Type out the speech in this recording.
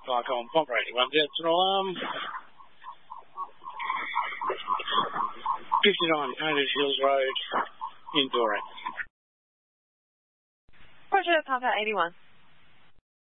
Viacom, Pomper 81, Delta Alarm. 59 Cambridge Hills Road, in Dora. Roger, Papa 81.